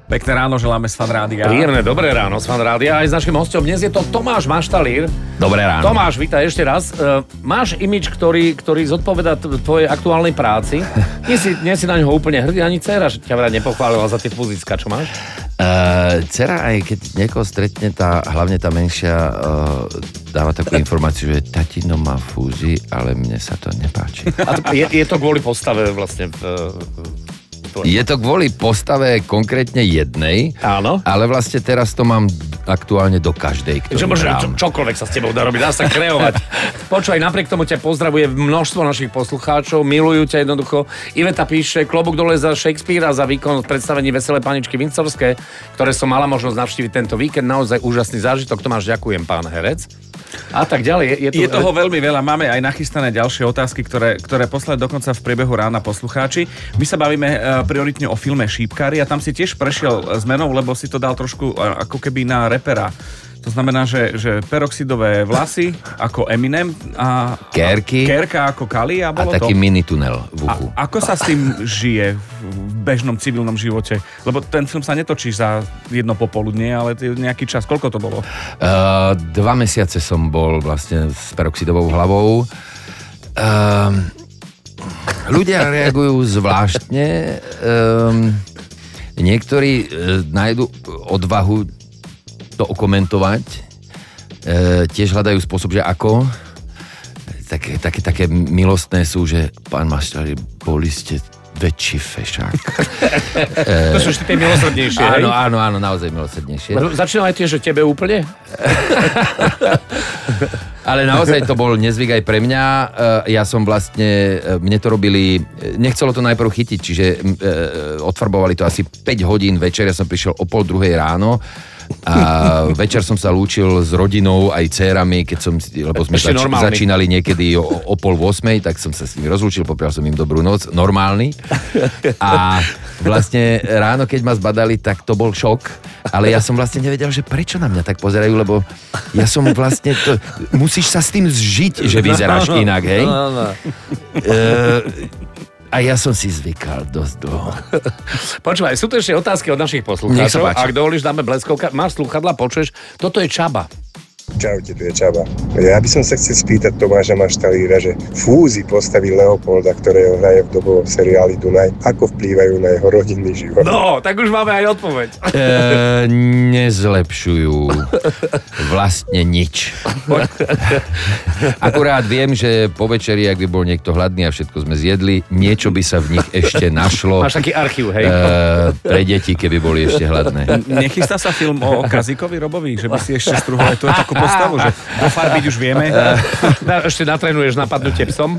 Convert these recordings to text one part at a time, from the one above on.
Pekné ráno želáme z Fan Rádia. Príjemné, dobré ráno z Fan Rádia. Aj s našim hosťom dnes je to Tomáš Maštalír. Dobré ráno. Tomáš, vítaj ešte raz. Máš imič, ktorý zodpovedá tvojej aktuálnej práci. Nie si na ňoho úplne hrdý, ani dcera ťa vraj nepochválila za tie fúzická, čo máš? Dcera, aj keď niekoho stretne, hlavne tá menšia, dáva takú informáciu, že tatino má fúzi, ale mne sa to nepáči. A je to kvôli postave vlastne Je to kvôli postave konkrétne jednej, áno, ale vlastne teraz to mám aktuálne do každej, ktorú že možno hrám. čokoľvek sa s tebou dá robiť, dá sa kreovať. Počúvaj, napriek tomu ťa pozdravuje množstvo našich poslucháčov, milujú ťa jednoducho. Iveta píše, klobúk dole za Shakespearea, za výkon v predstavení Veselé paničky Windsorské, ktoré som mala možnosť navštíviť tento víkend. Naozaj úžasný zážitok. Tomáš, ďakujem, pán herec. A tak ďalej. Je toho veľmi veľa. Máme aj nachystané ďalšie otázky, ktoré poslali dokonca v priebehu rána poslucháči. My sa bavíme prioritne o filme Šípkári a tam si tiež prešiel zmenou, lebo si to dal trošku ako keby na repera. To znamená, že peroxidové vlasy ako Eminem a Kerka ako Kali a bolo a taký to. mini tunel v uchu. A ako sa s tým žije v bežnom civilnom živote? Lebo ten film sa netočí za jedno popoludnie, ale nejaký čas. Koľko to bolo? 2 mesiace som bol vlastne s peroxidovou hlavou. Ľudia reagujú zvláštne. Niektorí nájdu odvahu to okomentovať. Tiež hľadajú spôsob, že ako. Také milostné sú, že pán Maštalír, boli ste väčší fešák. To sú tie milosrdnejšie, hej? Áno, naozaj milosrdnejšie. Začínal aj tie, že tebe úplne? Ale naozaj to bol nezvyk aj pre mňa. Ja som vlastne, mne to robili, nechcelo to najprv chytiť, čiže odfarbovali to asi 5 hodín večer, ja som prišiel o 1:30 ráno a večer som sa lúčil s rodinou aj dcérami, lebo sme začínali niekedy o 7:30, tak som sa s nimi rozlúčil, poprial som im dobrú noc, normálny. A vlastne ráno, keď ma zbadali, tak to bol šok, ale ja som vlastne nevedel, že prečo na mňa tak pozerajú, lebo ja som vlastne, musíš sa s tým zžiť, že vyzeráš inak, hej? A ja som si zvykal dosť dlho. Počúvaj, sú to ešte otázky od našich poslucháčov. Ak dovolíš, dáme bleskovka. Máš slúchadla, počuješ? Toto je Čaba. Čaute, tu je Čaba. Ja by som sa chcel spýtať Tomáša Maštalíra, že fúzi postavy Leopolda, ktorého hraje v dobovom seriáli Dunaj, ako vplývajú na jeho rodinný život? No, tak už máme aj odpoveď. Nezlepšujú vlastne nič. Akurát viem, že po večeri, ak by bol niekto hladný a všetko sme zjedli, niečo by sa v nich ešte našlo. Máš taký archív, hej? Pre deti, keby boli ešte hladné. Nechystá sa film o Kazíkovi Robovi, že by si ešte strúhol aj takú postavu, že dofarbiť už vieme. Ešte natrénuješ napadnutie psom.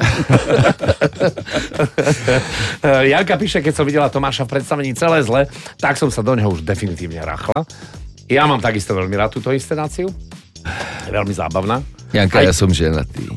Janka píše, keď som videla Tomáša v predstavení Celé zle, tak som sa do neho už definitívne rachla. Ja mám takisto veľmi rád túto inscenáciu. Je veľmi zábavná. Janka, ja som ženatý.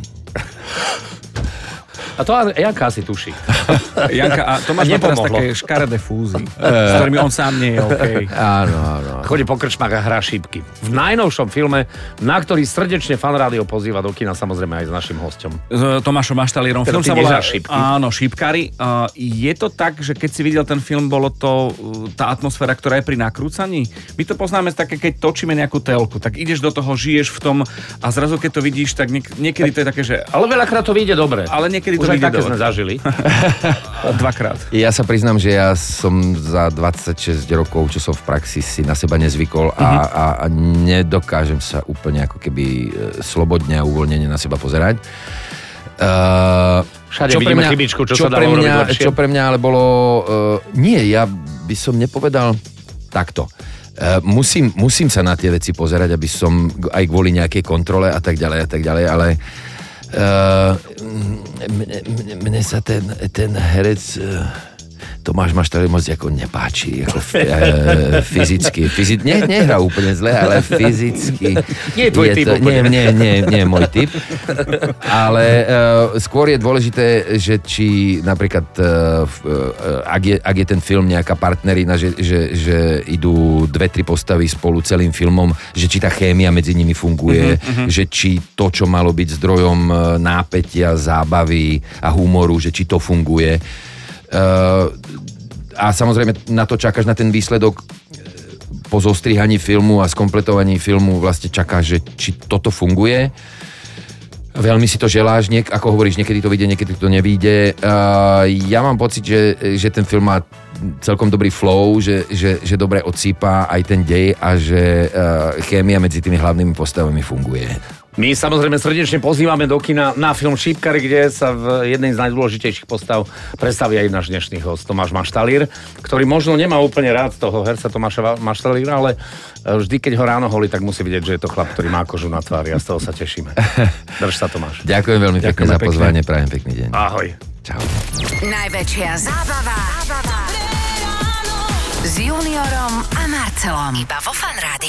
A to Janka asi tuší. Janka, a Tomáš má teraz také škaredé fúzy, s ktorými on sám nie je okej. Áno. Chodí po krčmách a hrá šípky. V najnovšom filme, na ktorý srdečne Fan Rádio pozýva do kina, samozrejme aj s našim hosťom. S Tomášom Maštalírom. Film sa volá Šípkári. Je to tak, že keď si videl ten film, bolo to tá atmosféra, ktorá je pri nakrúcaní? My to poznáme také, keď točíme nejakú telku, tak ideš do toho, žiješ v tom a zrazu keď to vidíš, tak niekedy to je také, že... Ale veľakrát to vyjde dobre. Ale niekedy už aj také sme zažili. Dvakrát. Ja sa priznám, že ja som za 26 rokov, čo som v praxi, si na seba nezvykol a nedokážem sa úplne ako keby slobodne a uvoľnene na seba pozerať. Všade vidíme chybičku, čo sa dalo robiť lepšie. Čo pre mňa ale bolo... Nie, ja by som nepovedal takto. Musím sa na tie veci pozerať, aby som aj kvôli nejakej kontrole a tak ďalej, ale mne sa ten herec Tomáš Maštalír moc ako nepáči, ako fyzicky. Nehrá úplne zle, ale fyzicky. Nie je tvoj typ úplne. Nie je môj typ. Ale skôr je dôležité, že či napríklad, ak je ten film nejaká partnerina, že idú 2-3 postavy spolu celým filmom, že či tá chémia medzi nimi funguje, že či to, čo malo byť zdrojom nápätia, zábavy a humoru, že či to funguje. A samozrejme na to čakáš, na ten výsledok. po zostrihaní filmu a skompletovaní filmu vlastne čakáš, že či toto funguje. Veľmi si to želáš, ako hovoríš, niekedy to vyjde, niekedy to nevyjde. Ja mám pocit, že ten film má celkom dobrý flow, že dobre odsýpa aj ten dej a že chémia medzi tými hlavnými postavami funguje. My samozrejme srdečne pozývame do kina na film Šípkari, kde sa v jednej z najdôležitejších postav predstaví aj náš dnešný host Tomáš Maštalír, ktorý možno nemá úplne rád toho herca Tomáša Maštalíra, ale vždy, keď ho ráno holí, tak musí vidieť, že je to chlap, ktorý má kožu na tvári a z toho sa tešíme. Drž sa, Tomáš. Ďakujem veľmi pekne za pozvanie, prajem pekný deň. Ahoj. Čau. Najväčšia zábava s Juniorom a Marcelom iba vo Fan Rádiu.